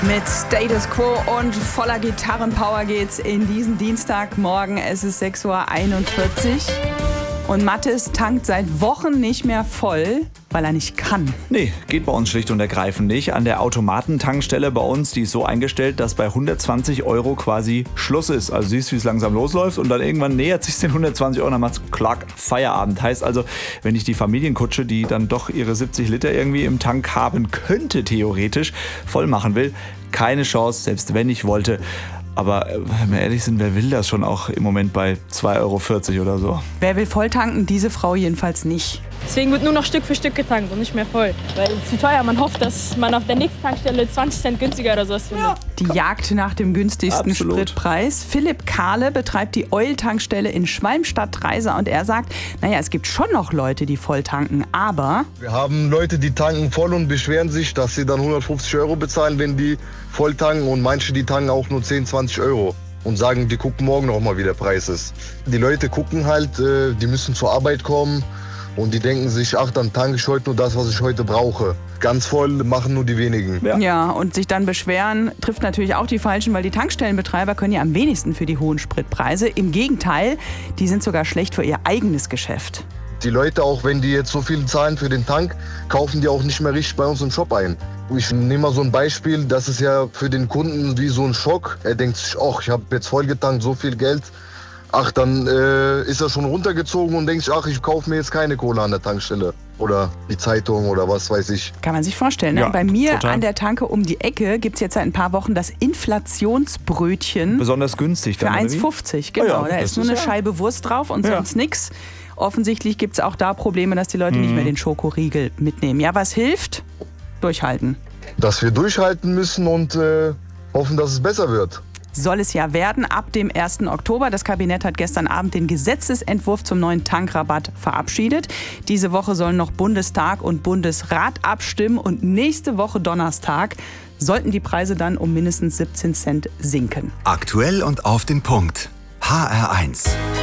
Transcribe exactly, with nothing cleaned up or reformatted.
Mit Status Quo und voller Gitarrenpower geht's in diesen Dienstagmorgen. Es ist sechs Uhr einundvierzig und Mathis tankt seit Wochen nicht mehr voll, weil er nicht kann. Nee, geht bei uns schlicht und ergreifend nicht. An der Automatentankstelle bei uns, die ist so eingestellt, dass bei hundertzwanzig Euro quasi Schluss ist. Also siehst, wie es langsam losläuft und dann irgendwann nähert sich den hundertzwanzig Euro und dann macht's klack, Feierabend. Heißt also, wenn ich die Familienkutsche, die dann doch ihre siebzig Liter irgendwie im Tank haben könnte, theoretisch, voll machen will, keine Chance, selbst wenn ich wollte. Aber wenn wir ehrlich sind, wer will das schon auch im Moment bei zwei Euro vierzig oder so? Wer will voll tanken? Diese Frau jedenfalls nicht. Deswegen wird nur noch Stück für Stück getankt und nicht mehr voll. Weil es ist zu teuer. Man hofft, dass man auf der nächsten Tankstelle zwanzig Cent günstiger oder sowas findet. Ja. Die Jagd nach dem günstigsten Absolut. Spritpreis. Philipp Kahle betreibt die Oil-Tankstelle in Schwalmstadt-Dreisa und er sagt, naja, es gibt schon noch Leute, die voll tanken, aber... Wir haben Leute, die tanken voll und beschweren sich, dass sie dann hundertfünfzig Euro bezahlen, wenn die voll tanken, und manche, die tanken auch nur zehn, zwanzig Euro und sagen, die gucken morgen noch mal, wie der Preis ist. Die Leute gucken halt, äh, die müssen zur Arbeit kommen und die denken sich, ach, dann tanke ich heute nur das, was ich heute brauche. Ganz voll machen nur die wenigen. Ja. ja, und sich dann beschweren, trifft natürlich auch die Falschen, weil die Tankstellenbetreiber können ja am wenigsten für die hohen Spritpreise. Im Gegenteil, die sind sogar schlecht für ihr eigenes Geschäft. Die Leute, auch wenn die jetzt so viel zahlen für den Tank, kaufen die auch nicht mehr richtig bei uns im Shop ein. Ich nehme mal so ein Beispiel, das ist ja für den Kunden wie so ein Schock. Er denkt sich, ach, ich habe jetzt voll getankt, so viel Geld. Ach, dann äh, ist er schon runtergezogen und denkt sich, ach, ich kaufe mir jetzt keine Cola an der Tankstelle. Oder die Zeitung oder was weiß ich. Kann man sich vorstellen. Ne? Ja, Bei mir total. an der Tanke um die Ecke gibt es jetzt seit ein paar Wochen das Inflationsbrötchen. Besonders günstig Für dann, eins oder wie? fünfzig, genau. Oh ja, da das ist nur ist eine ja- Scheibe Wurst drauf und Ja. sonst nichts. Offensichtlich gibt es auch da Probleme, dass die Leute Mhm. nicht mehr den Schokoriegel mitnehmen. Ja, was hilft? Durchhalten. Dass wir durchhalten müssen und äh, hoffen, dass es besser wird. Soll es ja werden ab dem ersten Oktober. Das Kabinett hat gestern Abend den Gesetzesentwurf zum neuen Tankrabatt verabschiedet. Diese Woche sollen noch Bundestag und Bundesrat abstimmen und nächste Woche Donnerstag sollten die Preise dann um mindestens siebzehn Cent sinken. Aktuell und auf den Punkt. H R eins.